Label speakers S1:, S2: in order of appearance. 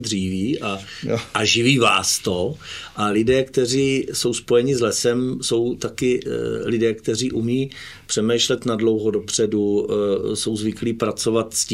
S1: dříví a živí vás to. A lidé, kteří jsou spojeni s lesem, jsou taky lidé, kteří umí přemýšlet na dlouho dopředu, jsou zvyklí pracovat s tím,